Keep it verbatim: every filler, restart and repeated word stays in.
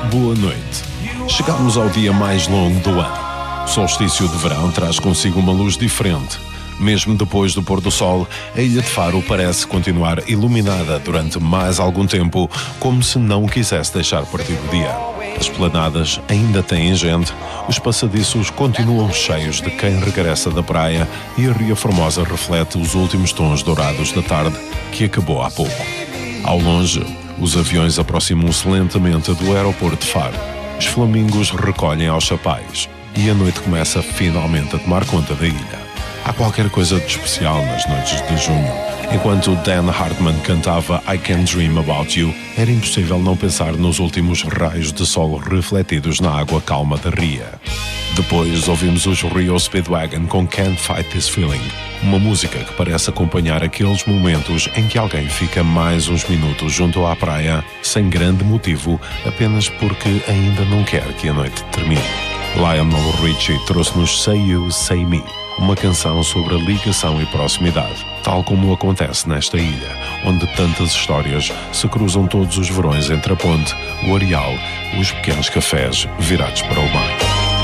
boa noite. Chegamos ao dia mais longo do ano. O solstício de verão traz consigo uma luz diferente. Mesmo depois do pôr do sol, a Ilha de Faro parece continuar iluminada durante mais algum tempo, como se não quisesse deixar partir o dia. As esplanadas ainda têm gente, os passadiços continuam cheios de quem regressa da praia e a Ria Formosa reflete os últimos tons dourados da tarde que acabou há pouco. Ao longe, os aviões aproximam-se lentamente do aeroporto de Faro. Os flamingos recolhem aos chapéus e a noite começa finalmente a tomar conta da ilha. Há qualquer coisa de especial nas noites de junho. Enquanto Dan Hartman cantava I Can Dream About You, era impossível não pensar nos últimos raios de sol refletidos na água calma da ria. Depois ouvimos os Rio Speedwagon com Can't Fight This Feeling, uma música que parece acompanhar aqueles momentos em que alguém fica mais uns minutos junto à praia, sem grande motivo, apenas porque ainda não quer que a noite termine. Lionel Richie trouxe-nos Say You, Say Me, uma canção sobre a ligação e proximidade, tal como acontece nesta ilha, onde tantas histórias se cruzam todos os verões entre a ponte, o areal, os pequenos cafés virados para o mar.